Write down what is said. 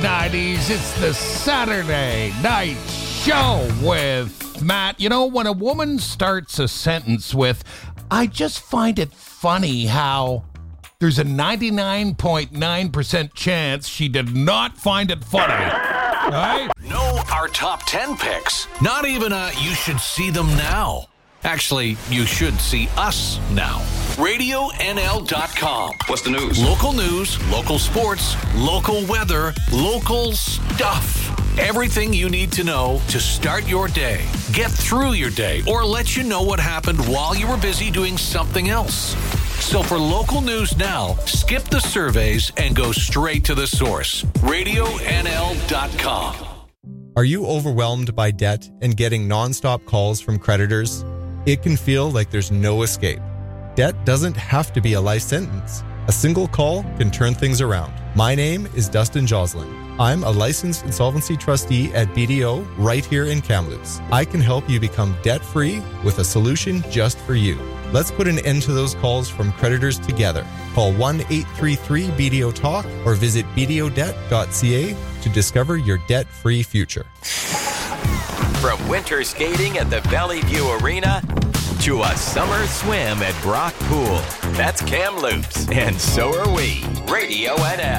mid-90s. It's the Saturday Night Show with Matt. You know, when a woman starts a sentence with, I just find it funny how there's a 99.9% chance she did not find it funny. Right? Know our top 10 picks. Not even you should see them now. Actually, you should see us now. RadioNL.com. What's the news? Local news, local sports, local weather, local stuff. Everything you need to know to start your day, get through your day, or let you know what happened while you were busy doing something else. So for local news now, skip the surveys and go straight to the source. RadioNL.com. Are you overwhelmed by debt and getting nonstop calls from creditors? It can feel like there's no escape. Debt doesn't have to be a life sentence. A single call can turn things around. My name is Dustin Joslin. I'm a licensed insolvency trustee at BDO right here in Kamloops. I can help you become debt-free with a solution just for you. Let's put an end to those calls from creditors together. Call 1-833-BDO-TALK or visit bdodebt.ca to discover your debt-free future. From winter skating at the Valley View Arena to a summer swim at Brock Pool. That's Kamloops, and so are we. Radio NL.